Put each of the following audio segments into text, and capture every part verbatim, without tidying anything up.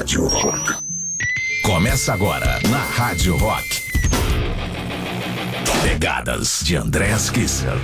Rádio Rock. Começa agora na Rádio Rock. Pegadas de Andrés Kisser.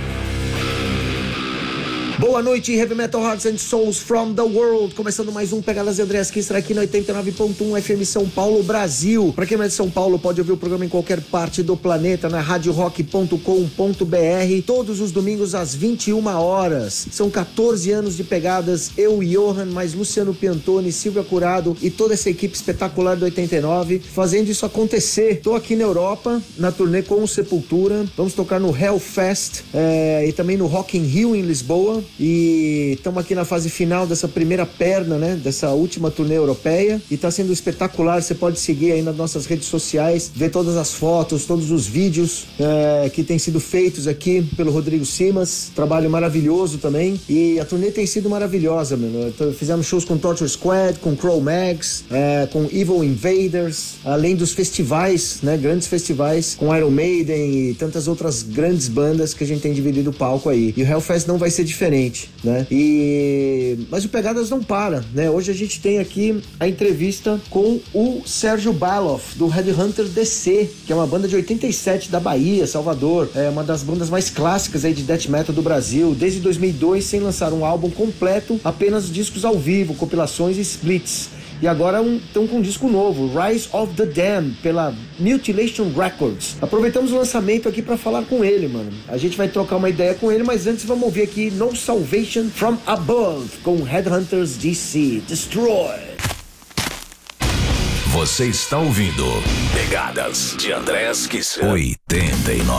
Boa noite, Heavy Metal Hearts and Souls from the World. Começando mais um Pegadas de Andrés Kisser aqui na oitenta e nove ponto um F M São Paulo, Brasil. Pra quem não é de São Paulo, pode ouvir o programa em qualquer parte do planeta na rádio rock ponto com ponto b r, todos os domingos às vinte e uma horas. São quatorze anos de Pegadas, eu e Johan, mais Luciano Piantoni, Silvia Curado e toda essa equipe espetacular do oitenta e nove, fazendo isso acontecer. Tô aqui na Europa, na turnê com o Sepultura. Vamos tocar no Hellfest é, e também no Rock in Rio em Lisboa. E estamos aqui na fase final dessa primeira perna, né? Dessa última turnê europeia. E tá sendo espetacular. Você pode seguir aí nas nossas redes sociais, ver todas as fotos, todos os vídeos é, que têm sido feitos aqui pelo Rodrigo Simas. Trabalho maravilhoso também. E a turnê tem sido maravilhosa, mano. Fizemos shows com Torture Squad, com Cro-Mags, é, com Evil Invaders, além dos festivais, né? Grandes festivais, com Iron Maiden e tantas outras grandes bandas que a gente tem dividido o palco aí. E o Hellfest não vai ser diferente, né? E... Mas o Pegadas não para, né? Hoje a gente tem aqui a entrevista com o Sérgio Baloff, do Headhunter D C, que é uma banda de oitenta e sete da Bahia, Salvador. É uma das bandas mais clássicas aí de death metal do Brasil, desde dois mil e dois, sem lançar um álbum completo, apenas discos ao vivo, compilações e splits. E agora estão um, com um disco novo, Rise of the Damned, pela Mutilation Records. Aproveitamos o lançamento aqui pra falar com ele, mano. A gente vai trocar uma ideia com ele, mas antes vamos ouvir aqui No Salvation from Above, com Headhunters D C. Destroy! Você está ouvindo Pegadas de Andrés Kisser. oitenta e nove.